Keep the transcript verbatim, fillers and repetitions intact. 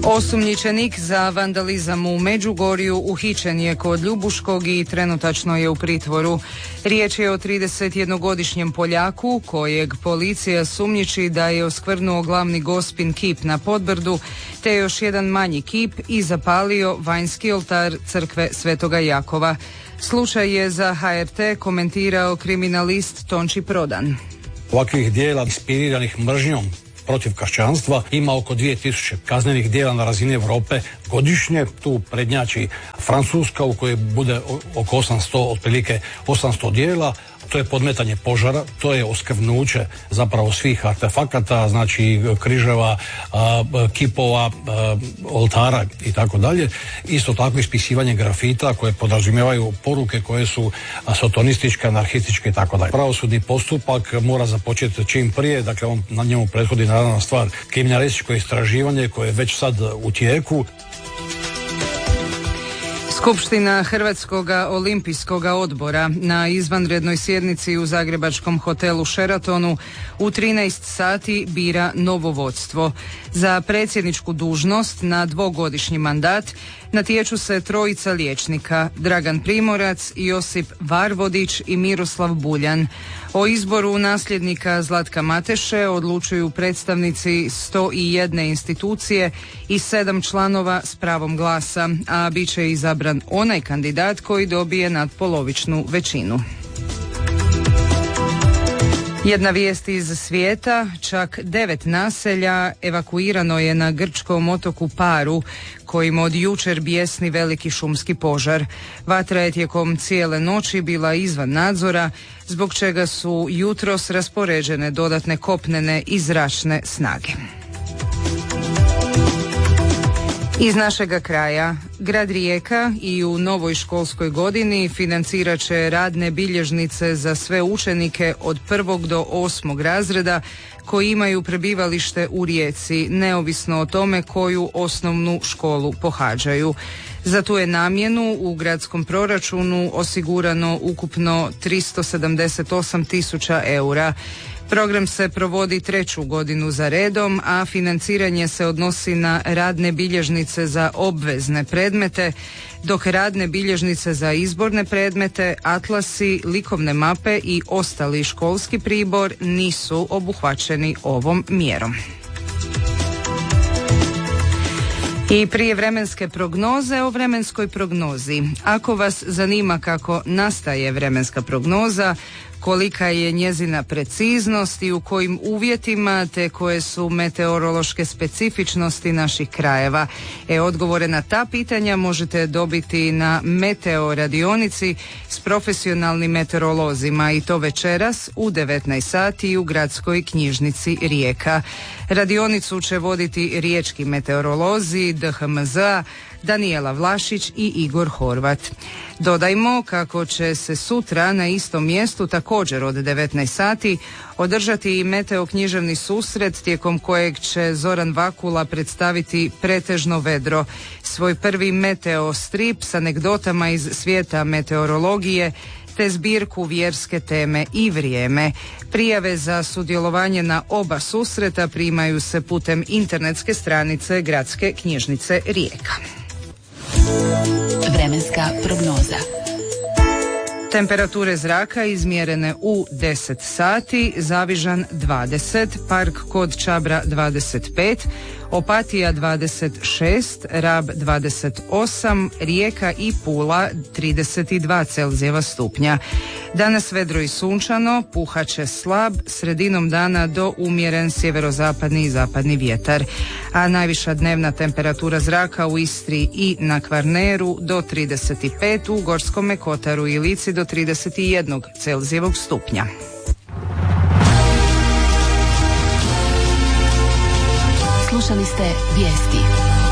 Osumnjičenik za vandalizam u Međugorju uhićen je kod Ljubuškog i trenutačno je u pritvoru. Riječ je o tridesetjednogodišnjem Poljaku kojeg policija sumnjiči da je oskvrnuo glavni gospin kip na Podbrdu te još jedan manji kip i zapalio vanjski oltar crkve Svetoga Jakova. Slučaj je za H R T komentirao kriminalist Tonči Prodan. Ovakvih dijela inspiriranih mržnjom protiv kršćanstva ima oko dvije tisuće kaznenih djela na razini Europe godišnje. Tu prednjači Francuska u kojoj bude oko osamsto, otprilike osamsto djela. To je podmetanje požara, to je oskvrnuće zapravo svih artefakata, znači križeva, kipova, oltara i tako dalje. Isto tako ispisivanje grafita koje podrazumijevaju poruke koje su sotonističke, anarhističke i tako dalje. Pravosudni postupak mora započeti čim prije, dakle on, na njemu prethodi naravno stvar kriminalističko istraživanje koje je već sad u tijeku. Skupština Hrvatskog olimpijskog odbora na izvanrednoj sjednici u zagrebačkom hotelu Sheratonu u trinaest sati bira novo vodstvo. Za predsjedničku dužnost na dvogodišnji mandat natječu se trojica liječnika, Dragan Primorac, Josip Varvodić i Miroslav Buljan. O izboru nasljednika Zlatka Mateše odlučuju predstavnici sto jedne institucije i sedam članova s pravom glasa, a bit će izabran onaj kandidat koji dobije nadpolovičnu većinu. Jedna vijest iz svijeta, čak devet naselja evakuirano je na grčkom otoku Paru, kojim od jučer bijesni veliki šumski požar. Vatra je tijekom cijele noći bila izvan nadzora, zbog čega su jutros raspoređene dodatne kopnene i zračne snage. Iz našega kraja, grad Rijeka i u novoj školskoj godini financirat će radne bilježnice za sve učenike od prvog do osmog razreda koji imaju prebivalište u Rijeci, neovisno o tome koju osnovnu školu pohađaju. Za tu je namjenu u gradskom proračunu osigurano ukupno tristo sedamdeset osam tisuća eura. Program se provodi treću godinu za redom, a financiranje se odnosi na radne bilježnice za obvezne predmete, dok radne bilježnice za izborne predmete, atlasi, likovne mape i ostali školski pribor nisu obuhvaćeni ovom mjerom. I prije vremenske prognoze o vremenskoj prognozi. Ako vas zanima kako nastaje vremenska prognoza, kolika je njezina preciznost i u kojim uvjetima te koje su meteorološke specifičnosti naših krajeva. E, odgovore na ta pitanja možete dobiti na Meteo radionici s profesionalnim meteorolozima i to večeras u devetnaest sati u gradskoj knjižnici Rijeka. Radionicu će voditi riječki meteorolozi D H M Z-a Danijela Vlašić i Igor Horvat. Dodajmo kako će se sutra na istom mjestu također od devetnaest sati održati i meteo književni susret tijekom kojeg će Zoran Vakula predstaviti Pretežno vedro, svoj prvi meteo strip s anegdotama iz svijeta meteorologije te zbirku vjerske teme i vrijeme. Prijave za sudjelovanje na oba susreta primaju se putem internetske stranice Gradske knjižnice Rijeka. Vremenska prognoza. Temperature zraka izmjerene u deset sati, Zavižan dvadeset, Park kod Čabra dvadeset pet, Opatija dvadeset šest, Rab dvadeset osam, Rijeka i Pula trideset dva Celzijeva stupnja. Danas vedro i sunčano, puhaće slab, sredinom dana do umjeren sjeverozapadni i zapadni vjetar, a najviša dnevna temperatura zraka u Istri i na Kvarneru do trideset pet, u Gorskome kotaru i Lici do trideset jedan Celzijevog stupnja. Slušali ste vijesti.